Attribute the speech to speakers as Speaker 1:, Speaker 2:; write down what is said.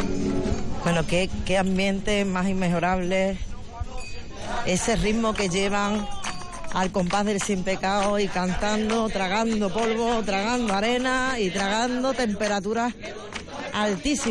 Speaker 1: Bueno, qué ambiente más inmejorable, ese ritmo que llevan al compás del Sin Pecado y cantando, tragando polvo, tragando arena y tragando temperaturas altísimas.